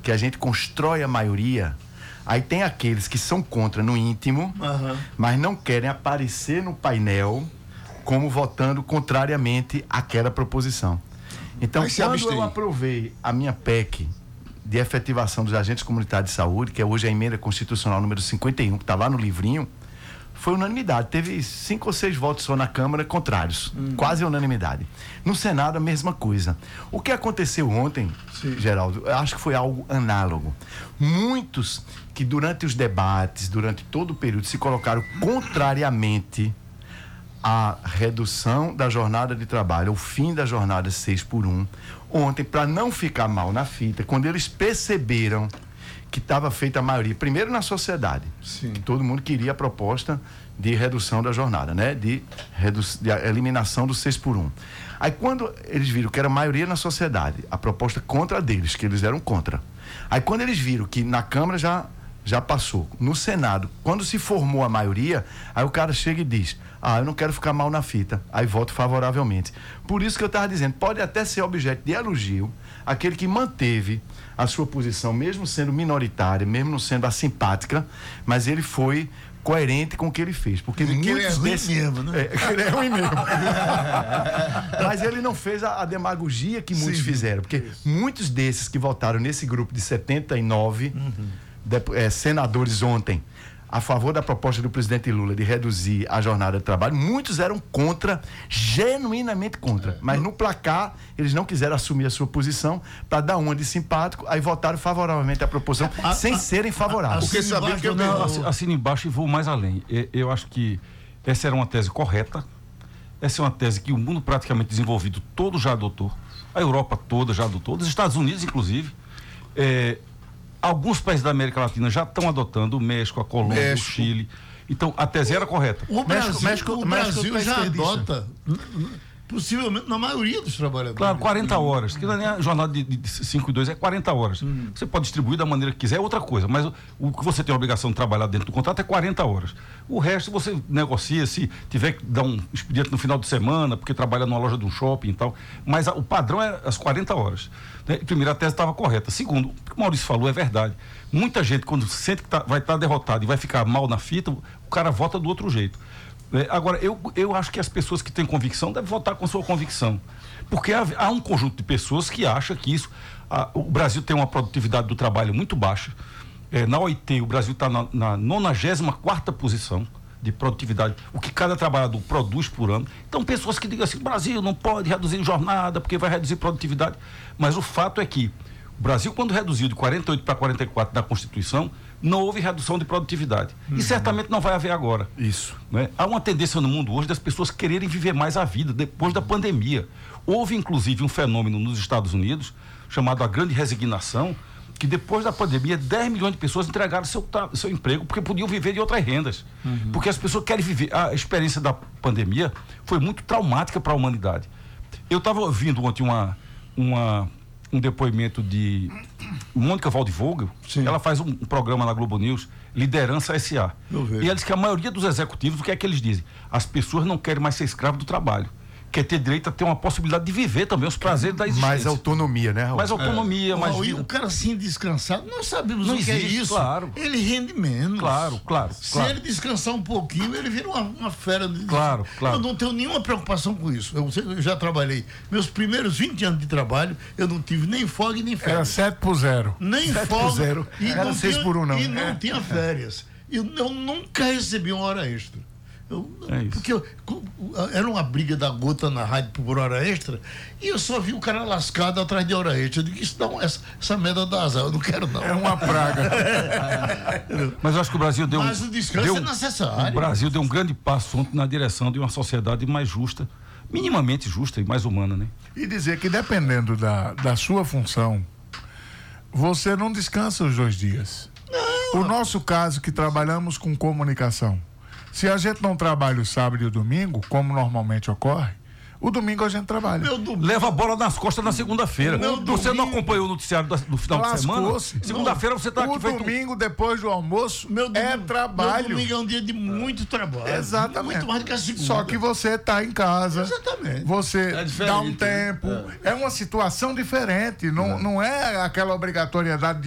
que a gente constrói a maioria, aí tem aqueles que são contra no íntimo, mas não querem aparecer no painel como votando contrariamente àquela proposição. Então, quando eu aprovei a minha PEC de efetivação dos agentes comunitários de saúde, que é hoje a emenda constitucional número 51, que está lá no livrinho, foi unanimidade. Teve 5 ou 6 votos só na Câmara contrários. Quase unanimidade. No Senado, a mesma coisa. O que aconteceu ontem, Geraldo, eu acho que foi algo análogo. Muitos que durante os debates, durante todo o período, se colocaram contrariamente à redução da jornada de trabalho, o fim da jornada 6x1, ontem, para não ficar mal na fita, quando eles perceberam que estava feita a maioria, primeiro na sociedade, que todo mundo queria a proposta de redução da jornada, né? De eliminação do 6x1. Aí quando eles viram que era a maioria na sociedade, a proposta contra deles, que eles eram contra. Aí quando eles viram que na Câmara já passou, no Senado, quando se formou a maioria, aí o cara chega e diz: eu não quero ficar mal na fita, aí voto favoravelmente. Por isso que eu estava dizendo, pode até ser objeto de elogio aquele que manteve a sua posição, mesmo sendo minoritária, mesmo não sendo asimpática, mas ele foi coerente com o que ele fez, porque ele é ruim mesmo, né? Ele é ruim mesmo. Mas ele não fez a demagogia que muitos fizeram, porque muitos desses que votaram nesse grupo de 79 senadores ontem a favor da proposta do presidente Lula de reduzir a jornada de trabalho, muitos eram contra, genuinamente contra, mas no placar eles não quiseram assumir a sua posição para dar uma de simpático, aí votaram favoravelmente a proposição sem serem favoráveis. Porque saber que eu assino embaixo e vou mais além. Eu acho que essa era uma tese correta, essa é uma tese que o mundo praticamente desenvolvido todo já adotou, a Europa toda já adotou, os Estados Unidos inclusive, alguns países da América Latina já estão adotando, o México, a Colômbia, o Chile. Então, a tese era correta. O Brasil já adota, possivelmente na maioria dos trabalhadores. Claro, 40 horas, que não é nem a jornada de 5 e 2, é 40 horas. Você pode distribuir da maneira que quiser, é outra coisa, mas o que você tem a obrigação de trabalhar dentro do contrato é 40 horas. O resto você negocia, se tiver que dar um expediente no final de semana, porque trabalha numa loja de um shopping e tal, mas o padrão é as 40 horas. Primeiro, a tese estava correta. Segundo, o que o Maurício falou é verdade. Muita gente, quando sente que vai estar derrotado e vai ficar mal na fita, o cara vota do outro jeito. Agora, eu acho que as pessoas que têm convicção devem votar com sua convicção. Porque há um conjunto de pessoas que acham que isso... o Brasil tem uma produtividade do trabalho muito baixa. Na OIT, o Brasil está na 94ª posição de produtividade, o que cada trabalhador produz por ano. Então, pessoas que digam assim, o Brasil não pode reduzir jornada porque vai reduzir produtividade. Mas o fato é que o Brasil, quando reduziu de 48 para 44 da Constituição, não houve redução de produtividade. E certamente não vai haver agora. Isso. Né? Há uma tendência no mundo hoje das pessoas quererem viver mais a vida depois da pandemia. Houve, inclusive, um fenômeno nos Estados Unidos, chamado a Grande Resignação, que depois da pandemia 10 milhões de pessoas entregaram seu emprego porque podiam viver de outras rendas. Porque as pessoas querem viver. A experiência da pandemia foi muito traumática para a humanidade. Eu estava ouvindo ontem um depoimento de Mônica Waldvogel. Ela faz um programa na Globo News, Liderança S.A. E ela diz que a maioria dos executivos, o que é que eles dizem? As pessoas não querem mais ser escravos do trabalho. Quer ter direito a ter uma possibilidade de viver também os prazeres da existência. Mais autonomia, né, Raul? Mais autonomia, mais vida. O cara assim descansado, nós sabemos o que é isso. Claro. Ele rende menos. Claro. Se ele descansar um pouquinho, ele vira uma fera. Claro. Eu não tenho nenhuma preocupação com isso. Eu já trabalhei. Meus primeiros 20 anos de trabalho, eu não tive nem folga e nem férias. Era 7x0. Nem folga. E era 6x1, não. E não tinha férias. Eu nunca recebi uma hora extra. Porque era uma briga da gota na rádio por hora extra e eu só vi o cara lascado atrás de hora extra. Eu digo, isso não, essa merda dá azar, eu não quero não. É uma praga. Mas eu acho que o Brasil deu Mas o descanso é necessário. O Brasil deu um grande passo ontem na direção de uma sociedade mais justa, minimamente justa e mais humana, né? E dizer que dependendo da sua função, você não descansa os 2 dias. Não. O nosso caso, que trabalhamos com comunicação, se a gente não trabalha o sábado e o domingo, como normalmente ocorre, o domingo a gente trabalha. Leva a bola nas costas na segunda-feira. Você não acompanhou o noticiário do final de semana? Segunda-feira você está aqui. O domingo, depois do almoço, é trabalho. Meu domingo é um dia de muito trabalho. Exatamente. Muito mais do que a segunda. Só que você está em casa. Exatamente. Você dá um tempo. É uma situação diferente. Não é aquela obrigatoriedade de